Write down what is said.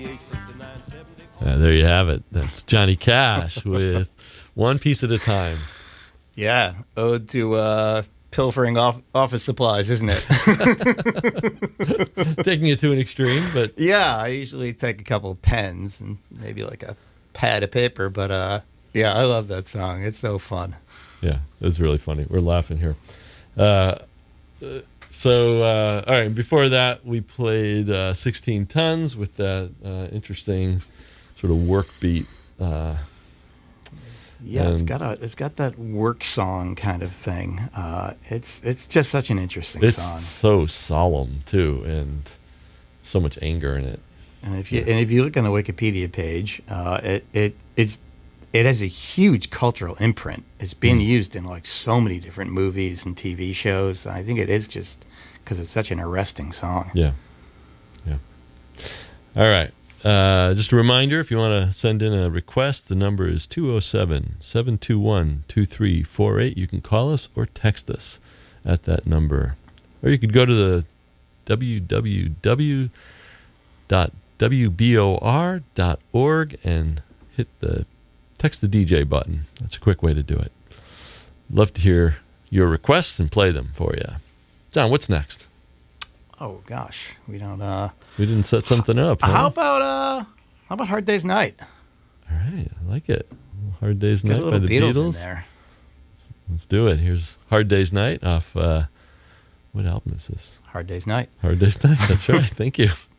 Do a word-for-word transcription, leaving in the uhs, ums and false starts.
Uh, there you have it. That's Johnny Cash with One Piece at a Time. Yeah, ode to uh, pilfering off office supplies, isn't it? Taking it to an extreme, but yeah, I usually take a couple of pens and maybe like a pad of paper, but uh, yeah, I love that song. It's so fun. Yeah, it was really funny. We're laughing here. Uh, so, uh, all right, before that, we played uh, sixteen Tons with that uh, interesting sort of work beat. Uh, yeah, it's got a it's got that work song kind of thing. Uh, it's it's just such an interesting it's song. It's so solemn too, and so much anger in it. And if you yeah. and if you look on the Wikipedia page, uh, it it it's it has a huge cultural imprint. It's being mm. used in like so many different movies and T V shows. I think it is just because it's such an arresting song. Yeah, yeah. All right. Uh, just a reminder, if you want to send in a request, the number is two oh seven, seven two one, two three four eight. You can call us or text us at that number. Or you could go to the w w w dot w b o r dot org and hit the text the D J button. That's a quick way to do it. Love to hear your requests and play them for you. John, what's next? Oh gosh, we don't. Uh, we didn't set something up. Huh? How about uh, how about Hard Day's Night? All right, I like it. Hard Day's Get Night by the Beatles. Beatles. In there. Let's, let's do it. Here's Hard Day's Night off. Uh, what album is this? Hard Day's Night. Hard Day's Night. That's right. Thank you.